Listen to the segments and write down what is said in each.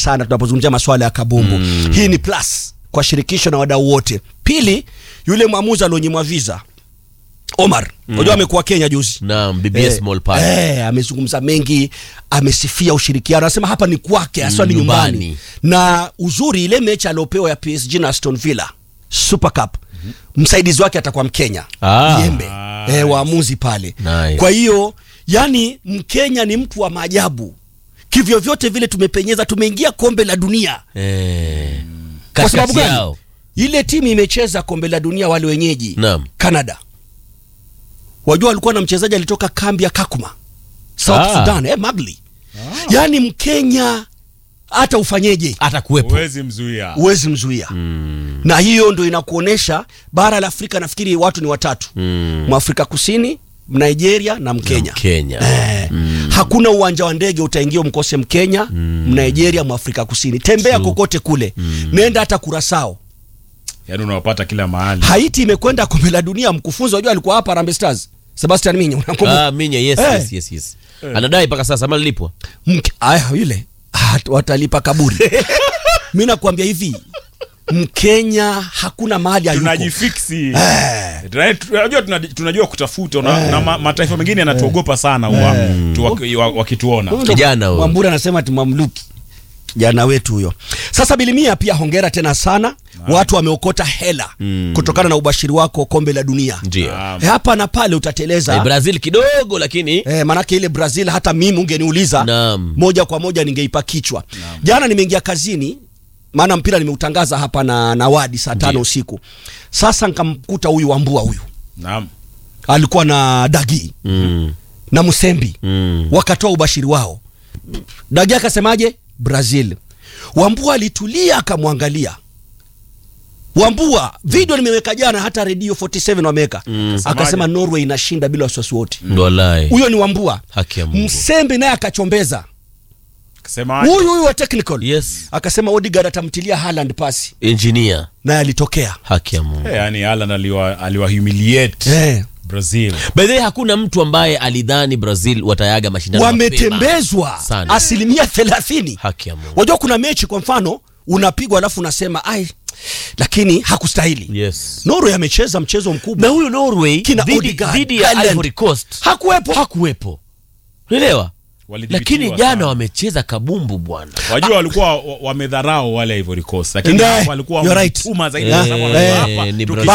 sana tunapozungumzia masuala ya kabumbu. Hii ni plus kwa shirikisho na wadau wote. Pili, yule mwamuzi alonyimwa visa Omar, unajua amekuwa Kenya juzi. Naam, BBS Small Park. Amezungumza mengi, amesifia ushirikiano, anasema hapa ni kwake, aswa ni nyumbani. Na uzuri ile mechi aliopewa ya PSG na Aston Villa Super Cup, msaidizi wake atakuwa Mkenya. Yembe. Waamuzi pale. Nice. Kwa hiyo yani Mkenya ni mtu wa maajabu. Kivyo vyote vile tumepenyeza, tumeingia kombe la dunia. Kwa sababu gani? Ile timu imecheza kombe la dunia wale wenyeji. Naam. Canada. Wajua walikuwa na mchezaji alitoka kambi ya Kakuma South Sudan, Magli. Yani Mkenya hata ufanyeje atakuwepo, uwezi mzuia. Na hiyo ndio inakuonesha bara la Afrika, nafikiri watu ni watatu. Mwafrika Kusini, Nigeria na Mkenya. Hakuna uwanja wa ndege utaingia mkose Mkenya, Nigeria, Mwafrika Kusini. Tembea kokote kule. Nenda hata Curaçao. Yaani unawapata kila mahali. Haiti imekwenda kombe la dunia, mkufunzi wajua alikuwa hapa Harambee Stars. Sebastian Minya, unakumbuka? Minya, yes. Anadai mpaka sasa mali lipo. Yule watalipa kaburi. Mimi nakwambia hivi, Mkenya hakuna mahali hayuko. Tunajifiksi. Tunajua kutafuta na mataifa mengine yanatuogopa sana wakituona. Kijana huyo. Mwambura anasema tumamluki. Kijana wetu huyo. Sasa Bilimia pia hongera tena sana. Watu wameokota hela kutokana na ubashiri wako kombe la dunia. Ndio. Hapa na pale utateleza. Brazil kidogo lakini manake ile Brazil hata mimi ungeniuliza moja kwa moja ningeipa kichwa. Jana nimeingia kazini, maana mpira nimeutangaza hapa na Wadi saa 5 usiku. Sasa nikamkuta huyu Wambua huyu. Naam. Alikuwa na Dagi na Musembi. Wakatoa ubashiri wao. Dagi akasemaje? Brazil. Wambua alitulia akamwangalia. Wambua video nimeweka jana, hata Radio 47 wameweka. Akasema Norway inashinda bila wasiwasi wote. Ndolai. Huyo ni Wambua. Haki ya Mungu. Msembe naye akachombeza. Akasema huyu wa technical. Yes. Akasema Odegaard atamtilia Haaland pasi. Engineer. Na alitokea. Haki ya Mungu. Yani Haaland aliwa humiliate Brazil. By the way, hakuna mtu ambaye alidhani Brazil watayaga mashindano mapema. Wametembezwa asilimia 30. Haki ya Mungu. Wajua kuna mechi kwa mfano unapigwa alafu unasema lakini hakustahili. Yes. Norway amecheza mchezo mkubwa. Na huyo Norway dhidi ya Ivory Coast hakuwepo. Unaelewa? Lakini jana wamecheza kabumbu bwana. Wajua walikuwa wamedharau wale Ivory Coast, lakini walikuwa wamefuma zaidi hapa.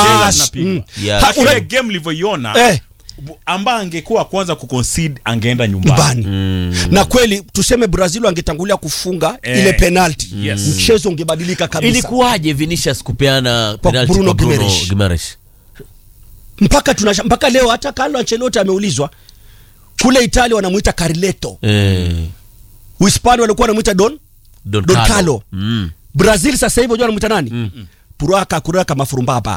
Hakuna game livyoiona. Amba angekuwa kwanza kuconcede angeenda nyumbani. Na kweli tuseme Brazil angetangulia kufunga ile penalty, mchezo ungebadilika kabisa. Ilikuwaje Vinicius kupeana penalty kwa Bruno Guimaraes? Mpaka leo hata Carlo Ancelotti ameulizwa. Kule Italia wanamuita Carleto. Uhispania walikuwa wanamuita Don Carlo. Brazil sasa hivi unajua wanamuita nani? Kuraka mafurumbaba.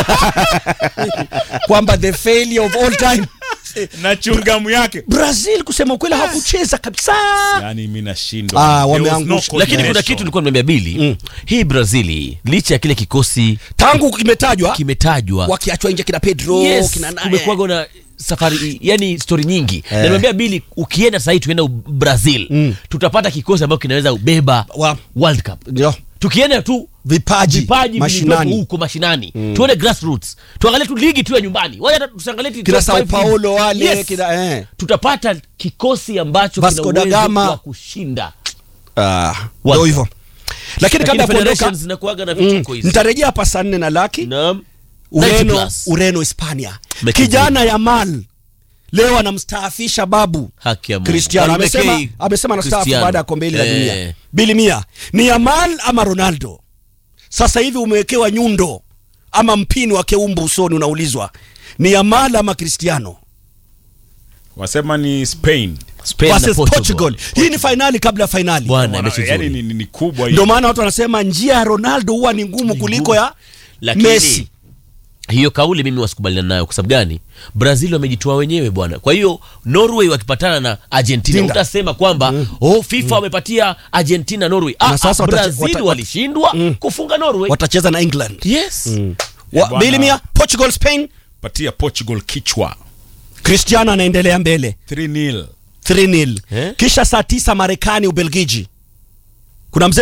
Kwamba the failure of all time. Na chungamu yake. Brazil kusema kweli hakucheza kabisa. Yani mimi nashindwa. Wameangusha. Lakini kuna kitu nilikuwa nimemwambia Billy. Hii Brazil licha ya kile kikosi tangu kimetajwa wakiachwa nje kina Pedro, kina nani. Kumekuwa na safari, yani story nyingi. Na nimwambia Billy, ukienda sasa tuenda Brazil, tutapata kikosi ambacho kinaweza ubeba World Cup. Ndio. Tukienda tu vipaji mashinani huko mashinani. Tuone grassroots. Tuangalie tu ligi tu ya nyumbani. Wacha tusiangalie kina Sao Paulo wale tutapata kikosi ambacho kina uwezo wa kushinda. Ndio hivyo. Lakini kabla kuondoka zinakuaga na vituko hizi. Nitarejea hapa saa 4 na laki. Naam. Ureno Hispania. Kijana Yamal leo anamstaafisha babu Cristiano. Amesema anastaafu baada ya kombe la dunia. Bilimia, ni Yamal ama Ronaldo? Sasa hivi umewekewa nyundo ama mpini wa keumbu usoni, unaulizwa ni Yamal ama Cristiano? Wasema ni Spain versus Portugal. Hii ni finali kabla finali. Bwana, yani ni kubwa hii. Ndio maana watu wanasema njia ya Ronaldo huwa ni ngumu kuliko ya Messi. Hiyo kauli mimi wasikubaliana nayo. Kwa sababu gani? Brazil wamejitoa wenyewe bwana. Kwa hiyo Norway wakipatana na Argentina utasema kwamba FIFA wamepatia Argentina Norway. Sasa Brazil walishindwa kufunga Norway. Watacheza na England. Yes. Bilimia, Portugal Spain. Patia Portugal kichwa. Cristiano anaendelea mbele 3-0. Kisha saa 9 Marekani Ubelgiji. Kuna